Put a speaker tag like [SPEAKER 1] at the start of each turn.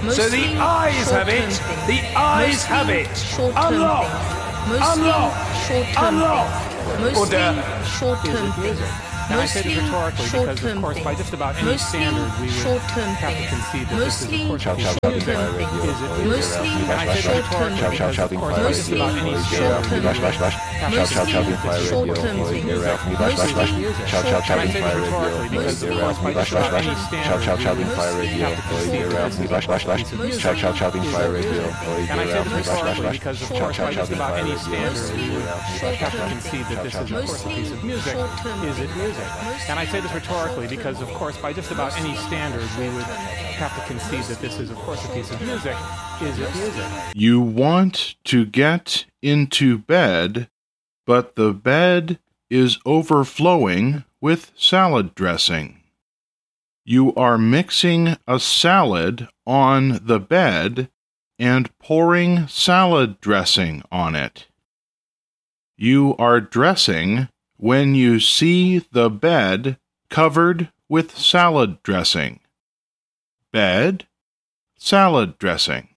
[SPEAKER 1] So the eyes have it. The eyes have it. Unlock. Unlock. Unlock. Order.
[SPEAKER 2] Short-term thing.
[SPEAKER 3] And I say this rhetorically because, of course, by just about any standard, we would have to concede that this is, of course, a piece of music. Is it music? And I say this rhetorically because, of course, by just about any standard, we would have to concede that this is, of course, a piece of music. And I say this rhetorically because, of course, by just about any standard, we would have to concede that this is, of course, a piece of music. And I say this rhetorically because, of course, by just about any standard, we would have to concede that this is, of course, a piece of music. Is it music? And I say this rhetorically because, of course, by just about any standard, we would have to concede that this is, of course, a piece of music. Is it music?
[SPEAKER 4] You want to get into bed, but the bed is overflowing with salad dressing. You are mixing a salad on the bed and pouring salad dressing on it. You are dressing when you see the bed covered with salad dressing. Bed, salad dressing.